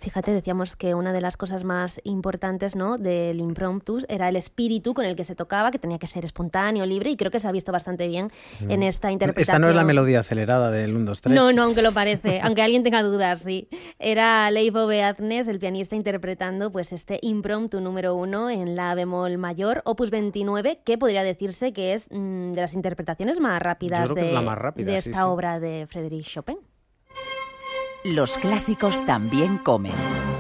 Fíjate, decíamos que una de las cosas más importantes, ¿no?, del impromptu era el espíritu con el que se tocaba, que tenía que ser espontáneo, libre, y creo que se ha visto bastante bien en esta interpretación. Esta no es la melodía acelerada del 1, 2, 3. No, aunque lo parece, aunque alguien tenga dudas, sí. Era Leif Ove Athnes, el pianista, interpretando pues este impromptu número 1 en la bemol mayor, opus 29, que podría decirse que es de las interpretaciones más rápidas de esta obra de Frédéric Chopin. Los clásicos también comen.